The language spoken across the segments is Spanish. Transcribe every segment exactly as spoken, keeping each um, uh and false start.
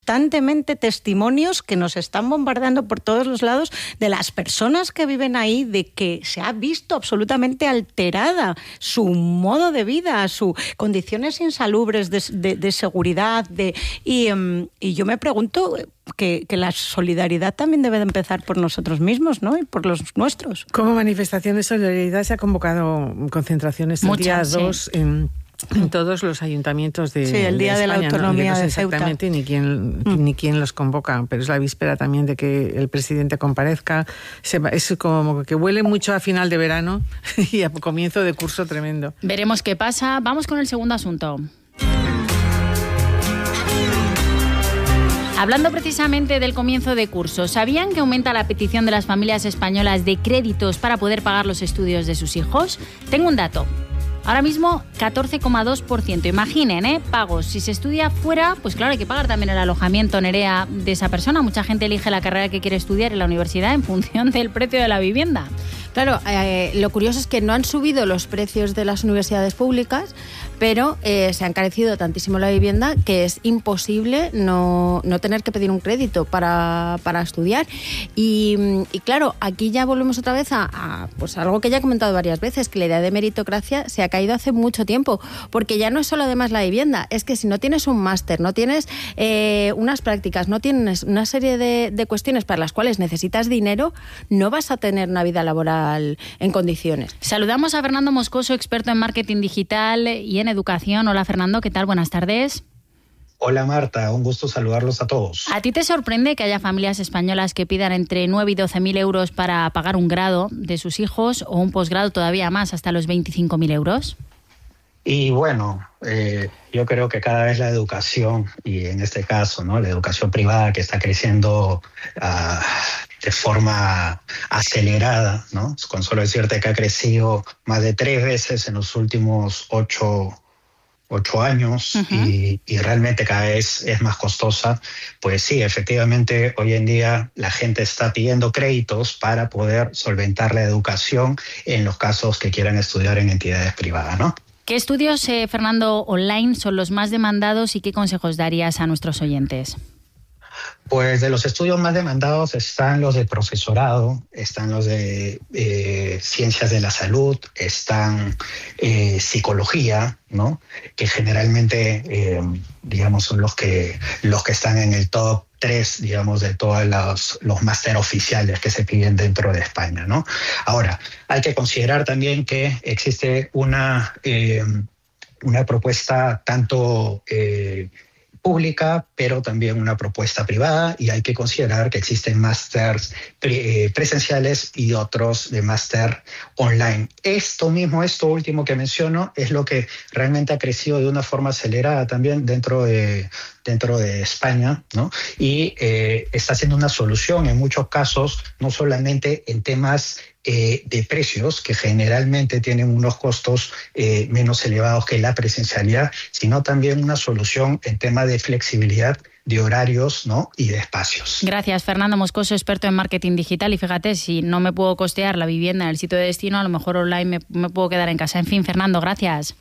constantemente testimonios que nos están bombardeando por todos los lados de las personas que viven ahí, de que se ha visto absolutamente alterada su modo de vida, sus condiciones insalubres de, de, de seguridad. De, y, um, y yo me pregunto que, que la solidaridad también debe de empezar por nosotros mismos, ¿no? Y por los nuestros. Como manifestación de solidaridad se ha convocado concentraciones el día dos en... en todos los ayuntamientos de, sí, el día de, de España, la autonomía, no, no sé de Ceuta. Exactamente, ni quién, mm. ni quién los convoca, pero es la víspera también de que el presidente comparezca. Se va, es como que huele mucho a final de verano y a comienzo de curso tremendo. Veremos qué pasa. Vamos con el segundo asunto. Hablando precisamente del comienzo de curso, ¿sabían que aumenta la petición de las familias españolas de créditos para poder pagar los estudios de sus hijos? Tengo un dato. Ahora mismo, catorce coma dos por ciento. Imaginen, ¿eh? Pagos. Si se estudia fuera, pues claro, hay que pagar también el alojamiento, Nerea, de esa persona. Mucha gente elige la carrera que quiere estudiar en la universidad en función del precio de la vivienda. Claro, eh, lo curioso es que no han subido los precios de las universidades públicas, pero eh, se ha encarecido tantísimo la vivienda que es imposible no, no tener que pedir un crédito para, para estudiar. Y, y claro, aquí ya volvemos otra vez a, a pues algo que ya he comentado varias veces, que la idea de meritocracia se ha caído hace mucho tiempo, porque ya no es solo además la vivienda, es que si no tienes un máster, no tienes eh, unas prácticas, no tienes una serie de, de cuestiones para las cuales necesitas dinero, no vas a tener una vida laboral en condiciones. Saludamos a Fernando Moscoso, experto en marketing digital y en educación. Hola Fernando, ¿qué tal? Buenas tardes. Hola Marta, un gusto saludarlos a todos. ¿A ti te sorprende que haya familias españolas que pidan entre nueve y doce mil euros para pagar un grado de sus hijos o un posgrado todavía más, hasta los veinticinco mil euros? Y bueno, eh, yo creo que cada vez la educación, y en este caso, ¿no?, la educación privada que está creciendo uh, de forma acelerada, ¿no? Con solo decirte que ha crecido más de tres veces en los últimos ocho ocho años uh-huh. y, y realmente cada vez es más costosa, pues sí, efectivamente hoy en día la gente está pidiendo créditos para poder solventar la educación en los casos que quieran estudiar en entidades privadas, ¿no? ¿Qué estudios, eh, Fernando, online son los más demandados y qué consejos darías a nuestros oyentes? Pues de los estudios más demandados están los de profesorado, están los de eh, ciencias de la salud, están eh, psicología, ¿no?, que generalmente, eh, digamos, son los que, los que están en el top tres, digamos, de todos los, los máster oficiales que se piden dentro de España, ¿no? Ahora, hay que considerar también que existe una, eh, una propuesta tanto Eh, pública, pero también una propuesta privada, y hay que considerar que existen másters pre- presenciales y otros de máster online. Esto mismo, esto último que menciono, es lo que realmente ha crecido de una forma acelerada también dentro de, dentro de España, ¿no? Y eh, está siendo una solución en muchos casos, no solamente en temas Eh, de precios, que generalmente tienen unos costos eh, menos elevados que la presencialidad, sino también una solución en tema de flexibilidad de horarios, ¿no?, y de espacios. Gracias, Fernando Moscoso, experto en marketing digital. Y fíjate, si no me puedo costear la vivienda en el sitio de destino, a lo mejor online me, me puedo quedar en casa. En fin, Fernando, gracias.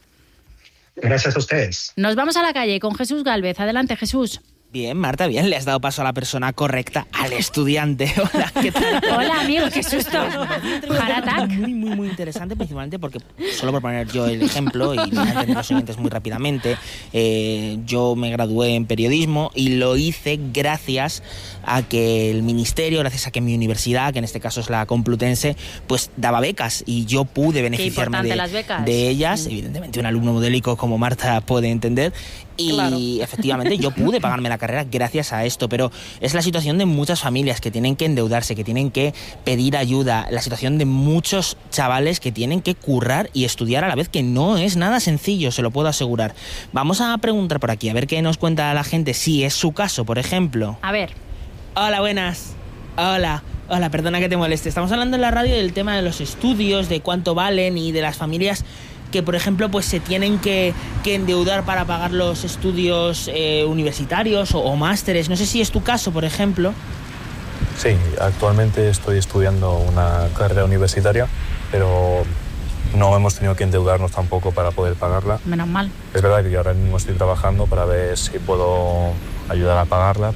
Gracias a ustedes. Nos vamos a la calle con Jesús Gálvez. Adelante, Jesús. Bien, Marta, bien, le has dado paso a la persona correcta, al estudiante. Hola, ¿qué tal? Hola, amigo, qué susto. Heart muy, muy, muy interesante, principalmente porque, solo por poner yo el ejemplo, y van a entender los oyentes muy rápidamente, eh, yo me gradué en periodismo y lo hice gracias a que el ministerio, gracias a que mi universidad, que en este caso es la Complutense, pues daba becas y yo pude beneficiarme de, las becas. de ellas. Mm. Evidentemente, un alumno modélico como Marta puede entender. Y claro, efectivamente yo pude pagarme la carrera gracias a esto, pero es la situación de muchas familias que tienen que endeudarse, que tienen que pedir ayuda, la situación de muchos chavales que tienen que currar y estudiar a la vez, que no es nada sencillo, se lo puedo asegurar. Vamos a preguntar por aquí, a ver qué nos cuenta la gente, si es su caso, por ejemplo. A ver. Hola, buenas. Hola. Hola, perdona que te moleste. Estamos hablando en la radio del tema de los estudios, de cuánto valen y de las familias que, por ejemplo, pues se tienen que, que endeudar para pagar los estudios eh, universitarios o, o másteres. No sé si es tu caso, por ejemplo. Sí, actualmente estoy estudiando una carrera universitaria, pero no hemos tenido que endeudarnos tampoco para poder pagarla. Menos mal. Es verdad que yo ahora mismo estoy trabajando para ver si puedo ayudar a pagarla,